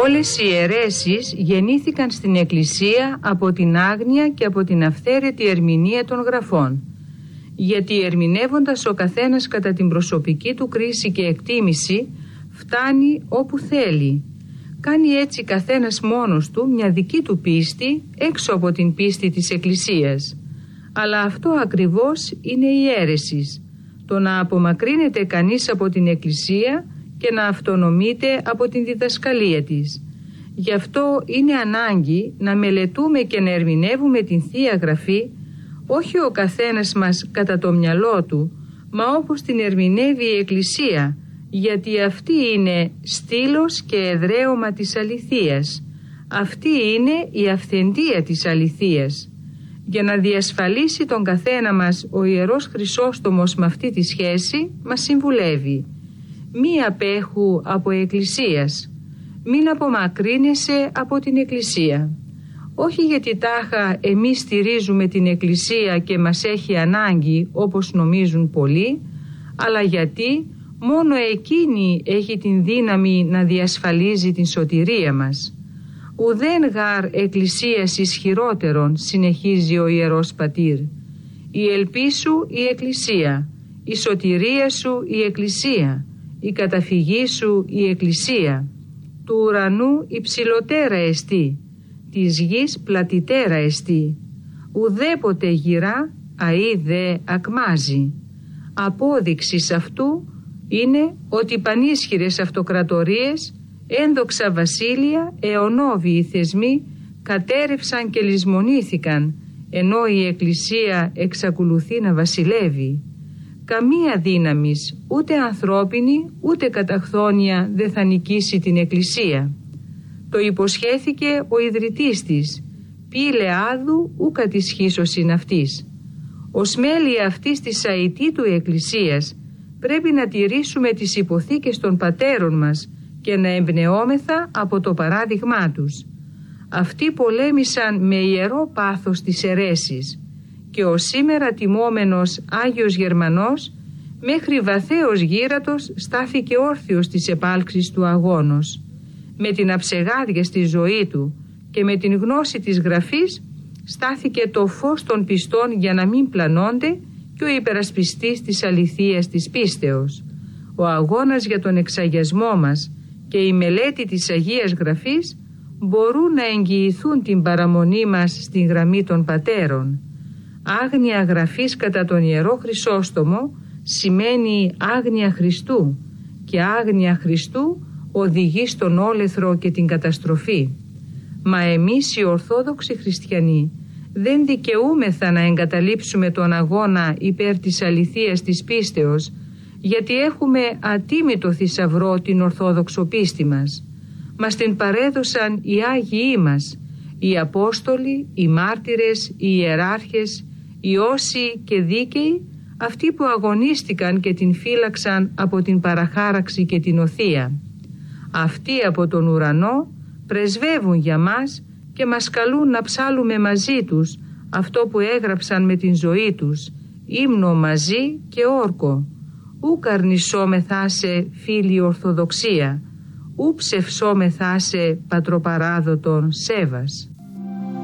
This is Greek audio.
Όλες οι αιρέσεις γεννήθηκαν στην Εκκλησία από την άγνοια και από την αυθαίρετη ερμηνεία των γραφών. Γιατί ερμηνεύοντας ο καθένας κατά την προσωπική του κρίση και εκτίμηση, φτάνει όπου θέλει. Κάνει έτσι καθένας μόνος του μια δική του πίστη έξω από την πίστη της Εκκλησίας. Αλλά αυτό ακριβώς είναι η αίρεσις, το να απομακρύνεται κανείς από την Εκκλησία και να αυτονομείται από την διδασκαλία της. Γι' αυτό είναι ανάγκη να μελετούμε και να ερμηνεύουμε την Θεία Γραφή, όχι ο καθένας μας κατά το μυαλό του, μα όπως την ερμηνεύει η Εκκλησία, γιατί αυτή είναι στήλος και εδραίωμα της αληθείας. Αυτή είναι η αυθεντία της αληθείας. Για να διασφαλίσει τον καθένα μας ο Ιερός Χρυσόστομος με αυτή τη σχέση, μας συμβουλεύει: μη απέχου από εκκλησίας, μην απομακρύνεσαι από την Εκκλησία. Όχι γιατί τάχα εμείς στηρίζουμε την Εκκλησία και μας έχει ανάγκη όπως νομίζουν πολλοί, αλλά γιατί μόνο εκείνη έχει την δύναμη να διασφαλίζει την σωτηρία μας. Ουδέν γάρ εκκλησίας ισχυρότερον, συνεχίζει ο Ιερός Πατήρ. Η ελπίσου η Εκκλησία, η σωτηρία σου η Εκκλησία, η καταφυγή σου η Εκκλησία. Του ουρανού υψηλωτέρα εστί, της γης πλατιτέρα εστί. Ουδέποτε γυρά αεί δε ακμάζει. Απόδειξης αυτού είναι ότι πανίσχυρες αυτοκρατορίες, ένδοξα βασίλεια, αιωνόβιοι θεσμοί κατέρευσαν και λησμονήθηκαν, ενώ η Εκκλησία εξακολουθεί να βασιλεύει. Καμία δύναμης, ούτε ανθρώπινη ούτε καταχθόνια, δεν θα νικήσει την Εκκλησία. Το υποσχέθηκε ο ιδρυτής της, πήλε άδου ούκα της χύσωσιν αυτής. Ως μέλη αυτής της αητήτου Εκκλησίας πρέπει να τηρήσουμε τις υποθήκες των πατέρων μας και να εμπνεόμεθα από το παράδειγμά τους. Αυτοί πολέμησαν με ιερό πάθος τις αιρέσεις και ο σήμερα τιμόμενος Άγιος Γερμανός μέχρι βαθέως γύρατος στάθηκε όρθιος της επάλξης του αγώνος. Με την αψεγάδια στη ζωή του και με την γνώση της Γραφής στάθηκε το φως των πιστών για να μην πλανώνται και ο υπερασπιστής της αληθείας της πίστεως. Ο αγώνας για τον εξαγιασμό μας και η μελέτη της Αγίας Γραφής μπορούν να εγγυηθούν την παραμονή μας στην γραμμή των πατέρων. Άγνοια Γραφής κατά τον Ιερό Χρυσόστομο σημαίνει άγνοια Χριστού και άγνοια Χριστού οδηγεί στον όλεθρο και την καταστροφή. Μα εμείς οι Ορθόδοξοι Χριστιανοί δεν δικαιούμεθα να εγκαταλείψουμε τον αγώνα υπέρ της αληθείας της πίστεως, γιατί έχουμε ατίμητο θησαυρό την Ορθόδοξο πίστη μας. Μας την παρέδωσαν οι Άγιοι μας, οι Απόστολοι, οι Μάρτυρες, οι Ιεράρχες, οι Όσοι και Δίκαιοι, αυτοί που αγωνίστηκαν και την φύλαξαν από την παραχάραξη και την οθεία. Αυτοί από τον ουρανό πρεσβεύουν για μας και μας καλούν να ψάλουμε μαζί τους αυτό που έγραψαν με την ζωή τους, ύμνο μαζί και όρκο. Ου καρνισόμεθά σε φίλη Ορθοδοξία, ου ψευσόμεθά σε πατροπαράδοτον Σέβας.